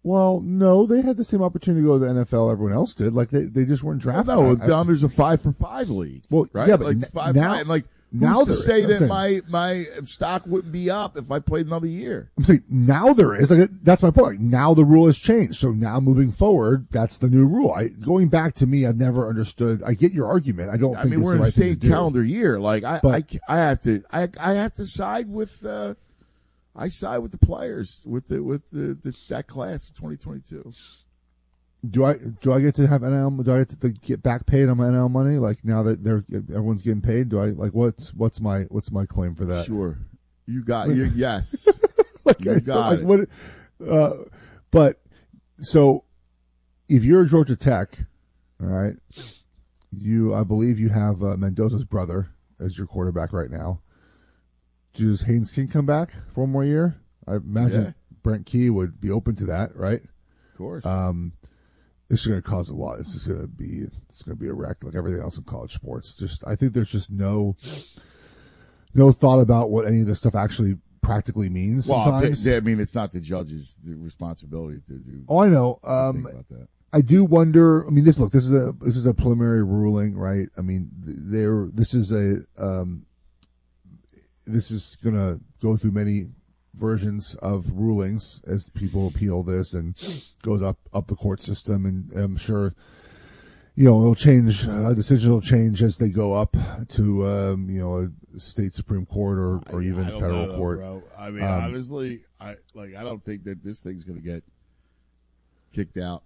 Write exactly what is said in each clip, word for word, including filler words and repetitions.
Well, no, they had the same opportunity to go to the N F L everyone else did. Like they, they just weren't drafted. Well, no, down there's a five for five league. Well, right? yeah, but like n- five now, five. Like now who's to there say is. that I'm my my stock wouldn't be up if I played another year? I'm saying now there is. Like that's my point. Like, now the rule has changed. So now moving forward, that's the new rule. I going back to me, I've never understood. I get your argument. I don't. I think mean, it's we're the in right the same thing to do. calendar year. Like I, But- I, I have to, I, I have to side with. Uh, I side with the players with the with the, the that class for twenty twenty-two. Do I do I get to have N L? Do I get to get back paid on my N L money? Like now that they're everyone's getting paid, do I like what's what's my what's my claim for that? Sure, you got you. Yes, like, you I- got like, it. What, uh, but so if you're Georgia Tech, all right, you I believe you have uh, Mendoza's brother as your quarterback right now. Does Haynes King come back for one more year? I imagine Yeah. Brent Key would be open to that, right? Of course. Um, this is going to cause a lot. It's just going to be it's going to be a wreck like everything else in college sports. Just I think there's just no no thought about what any of this stuff actually practically means. well, Sometimes. they, they, I mean, it's not the judge's responsibility to do. Oh, I know. think Um, about that. I do wonder. I mean, this look. This is a this is a preliminary ruling, right? I mean, there. This is a um, this is going to go through many versions of rulings as people appeal this and goes up up the court system, and I'm sure you know it'll change. A decision will change as they go up to um, you know a state supreme court or or even I don't federal know, court. Bro. I mean, Um, honestly, I like. I don't think that this thing's going to get kicked out.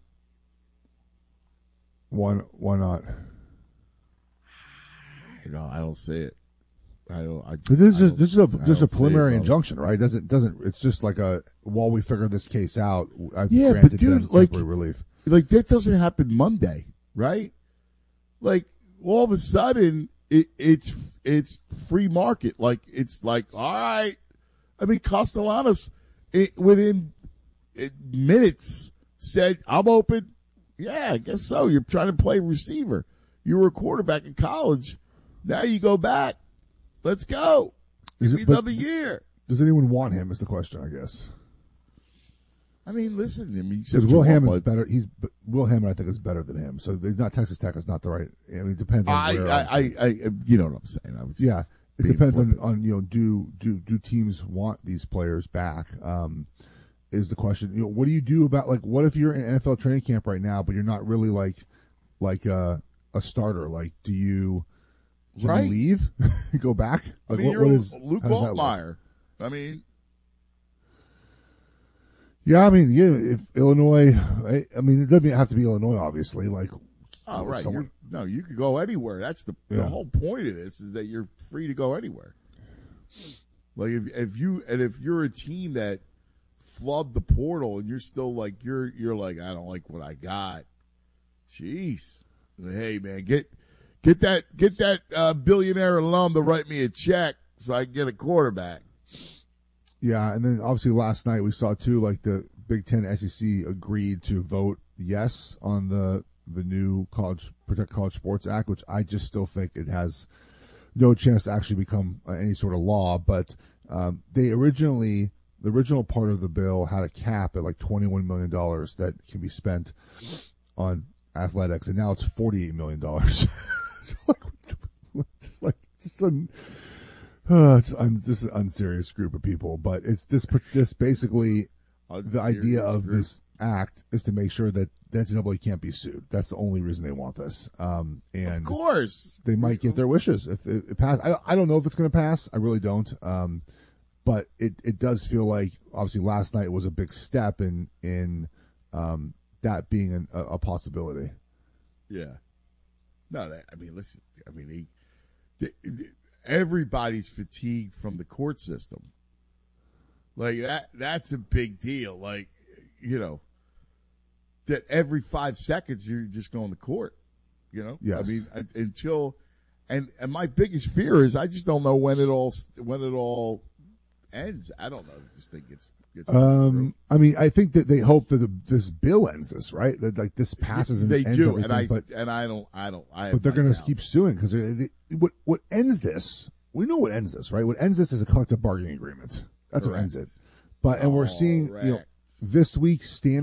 Why why not? You know, I don't see it. I don't. I, This is I just, this is a don't- I just a don't see it, preliminary bro. injunction, right? It doesn't doesn't it's just like a while we figure this case out. I've Yeah, but granted dude, them like- temporary relief. Like that doesn't happen Monday, right? Like all of a sudden, it, it's it's free market. Like it's like all right. I mean, Castellanos it, within it, minutes said, "I'm open." Yeah, I guess so. You're trying to play receiver. You were a quarterback in college. Now you go back. Let's go. Is It's it- but- another year. Does anyone want him? Is the question, I guess. I mean, listen. I mean, Because Will Hammond's better. He's Will Hammond, I think, is better than him. So he's not Texas Tech. Is not the right. I mean, it depends on I, where. I, I, I, you know what I'm saying. I was yeah, it being depends on, flippant. on you know do do do teams want these players back? Um, is the question. You know, what do you do about like what if you're in N F L training camp right now, but you're not really like like a a starter? Like, do you, do Right. you leave, go back? I Like, mean, what, you're what is Luke how does that work? Altmaier. I mean, Yeah, I mean, yeah, if Illinois, I, I mean, it doesn't have to be Illinois, obviously. Like, oh, right. somewhere- You're, no, you could go anywhere. That's the Yeah. the whole point of this is that you're free to go anywhere. Like if if you and if you're a team that flubbed the portal and you're still like you're you're like I don't like what I got. Jeez, hey man, get get that get that uh, billionaire alum to write me a check so I can get a quarterback. Yeah, and then obviously last night we saw too, like the Big Ten S E C agreed to vote yes on the the new college Protect College Sports Act, which I just still think it has no chance to actually become uh, any sort of law. But um, they originally, the original part of the bill had a cap at like twenty-one million dollars that can be spent on athletics, and now it's forty-eight million dollars. So like, just like just an, uh, it's un, just an unserious group of people. But it's this this basically the idea of this act is to make sure that the N C double A can't be sued. That's the only reason they want this. Um, and Of course, they might get their wishes if it, it passes. I, I don't know if it's going to pass. I really don't. Um, but it, it does feel like obviously last night was a big step in in um, that being an, a, a possibility. Yeah. No, that, I mean, listen. I mean, he, the, the, everybody's fatigued from the court system. Like that. That's a big deal. Like, you know, that every five seconds you're just going to court. You know. Yes. I mean, I, until, and and my biggest fear is I just don't know when it all when it all ends. I don't know. I just think it's. Gets Um, I mean, I think that they hope that the, this bill ends this, right? That like this passes and they ends do, everything, and I but and I don't, I don't, I. but they're going going to keep suing because what what ends this? We know what ends this, right? What ends this is a collective bargaining agreement. That's what Correct. ends it. But and we're seeing, you know, Correct. this week stand.